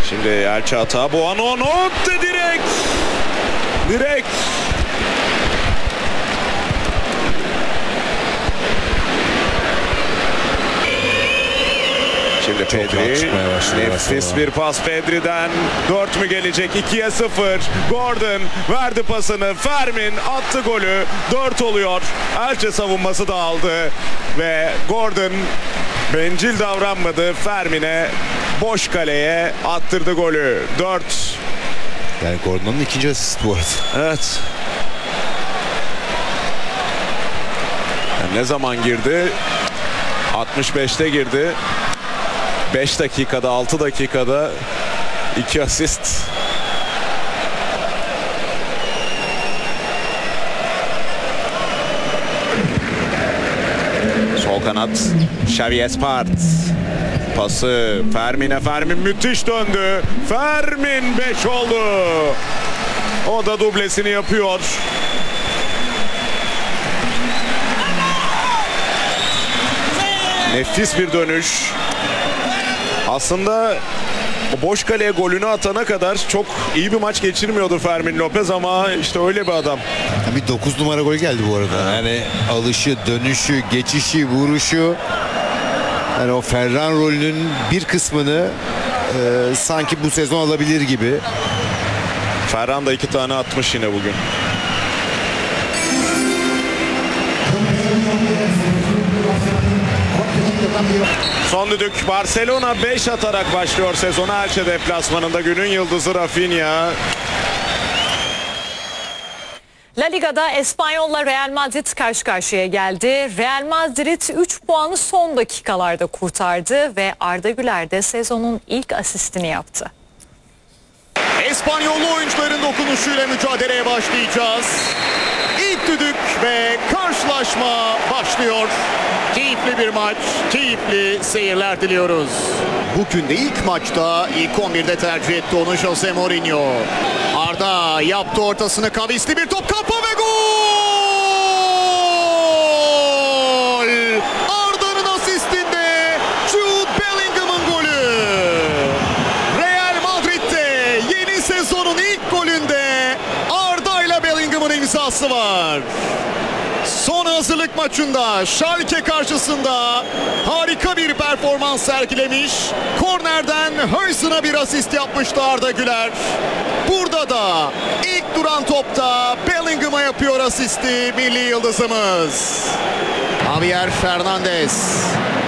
Şimdi Elçi hata. Buono nokta direkt. Direkt. Şimdi Pedri. Nefis bir pas Pedri'den. 4 mü gelecek? 2'ye 0. Gordon verdi pasını. Fermin attı golü. 4 oluyor. Elçi savunması da aldı. Ve Gordon bencil davranmadı. Fermin'e boş kaleye attırdı golü. 4. Yani Gordon'un ikinci asist bu arada. Evet. Yani ne zaman girdi? 65'te girdi. 5 dakikada, 6 dakikada 2 asist. Sol kanat Xavi Espart. Pası Fermin'e. Fermin müthiş döndü. Fermin 5 oldu. O da dublesini yapıyor. Nefis bir dönüş. Aslında o boş kaleye golünü atana kadar çok iyi bir maç geçirmiyordu Fermin Lopez ama işte öyle bir adam. Bir 9 numara gol geldi bu arada. Yani alışı, dönüşü, geçişi, vuruşu. Yani o Ferran rolünün bir kısmını sanki bu sezon alabilir gibi. Ferran da 2 tane atmış yine bugün. Son düdük. Barcelona 5 atarak başlıyor sezona. Elche deplasmanında günün yıldızı Rafinha. La Liga'da Espanyol'la Real Madrid karşı karşıya geldi. Real Madrid 3 puanı son dakikalarda kurtardı ve Arda Güler de sezonun ilk asistini yaptı. İspanyollu oyuncuların dokunuşuyla mücadeleye başlayacağız. İlk düdük ve karşılaşma başlıyor. Keyifli bir maç, keyifli seyirler diliyoruz. Bugün de ilk maçta ilk 11'de tercih etti onu Jose Mourinho. Arda yaptı ortasını, kavisli bir top, kafa ve gol! Arda'nın asistinde Jude Bellingham'ın golü. Real Madrid'de yeni sezonun ilk golünde Arda ile Bellingham'ın imzası var. Son hazırlık maçında Schalke karşısında harika bir performans sergilemiş. Kornerden Höysen'a bir asist yapmıştı Arda Güler. Burada da ilk duran topta Bellingham'a yapıyor asisti milli yıldızımız. Javier Fernandez.